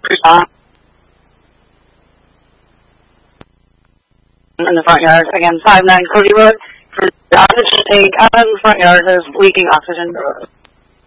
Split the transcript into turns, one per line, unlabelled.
in the front yard. Again, 59 Cody Road. For the oxygen tank out in the front yard is leaking oxygen.